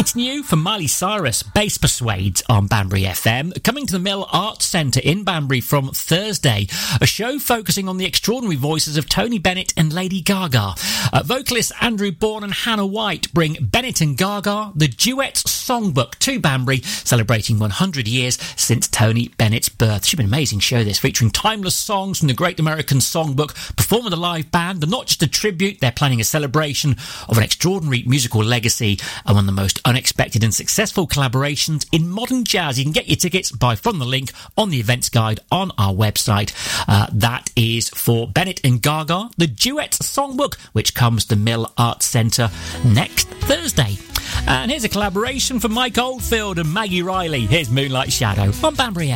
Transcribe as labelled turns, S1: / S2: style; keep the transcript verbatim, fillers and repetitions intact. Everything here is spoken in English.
S1: It's new from Miley Cyrus, Bass Persuades on Banbury F M. Coming to the Mill Arts Centre in Banbury from Thursday. A show focusing on the extraordinary voices of Tony Bennett and Lady Gaga. Uh, vocalists Andrew Bourne and Hannah White bring Bennett and Gaga, the Duet Songbook, to Banbury, celebrating one hundred years since Tony Bennett's birth. Should be an amazing show, this, featuring timeless songs from the Great American Songbook, performed with a live band. They're not just a tribute, they're planning a celebration of an extraordinary musical legacy and one of the most unexpected and successful collaborations in modern jazz. You can get your tickets by from the link on the events guide on our website. Uh, that is for Bennett and Gaga, the Duet Songbook, which comes to Mill Arts Centre next Thursday. And here's a collaboration from Mike Oldfield and Maggie Riley. Here's Moonlight Shadow on Banbury